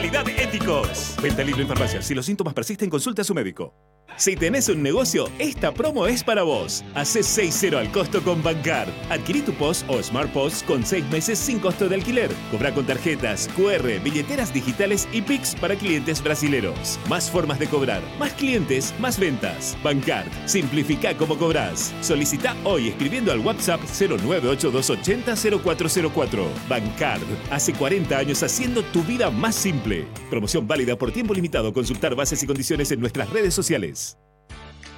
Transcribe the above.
calidad éticos. Venta libre en farmacias. Si los síntomas persisten, consulte a su médico. Si tenés un negocio, esta promo es para vos. Hacé 6-0 al costo con Bancard. Adquirí tu POS o Smart POS con 6 meses sin costo de alquiler. Cobrá con tarjetas, QR, billeteras digitales y Pix para clientes brasileros. Más formas de cobrar, más clientes, más ventas. Bancard. Simplifica cómo cobrás. Solicita hoy escribiendo al WhatsApp 098-280-0404. Bancard. Hace 40 años haciendo tu vida más simple. Promoción válida por tiempo limitado. Consultar bases y condiciones en nuestras redes sociales.